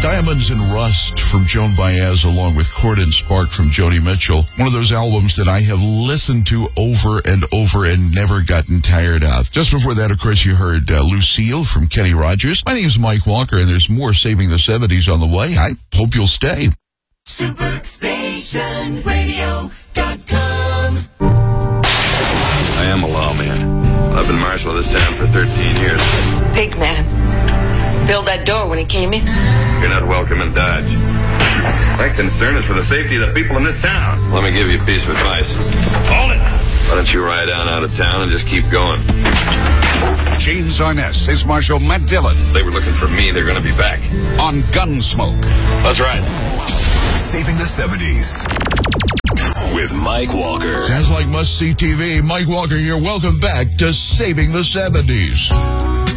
Diamonds and Rust from Joan Baez, along with Cord and Spark from Joni Mitchell. One of those albums that I have listened to over and over and never gotten tired of. Just before that, of course, you heard Lucille from Kenny Rogers. My name is Mike Walker, and there's more Saving the 70s on the way. I hope you'll stay. SuperStationRadio.com. I am a lawman. I've been marshal of this town for 13 years. Big man. Build that door when he came in. You're not welcome in Dodge. My concern is for the safety of the people in this town. Let me give you a piece of advice. Hold it! Why don't you ride on out of town and just keep going? Gene Zarnes is Marshal Matt Dillon. They were looking for me. They're going to be back. On Gunsmoke. That's right. Saving the 70s. With Mike Walker. Sounds like must-see TV. Mike Walker here. Welcome back to Saving the 70s.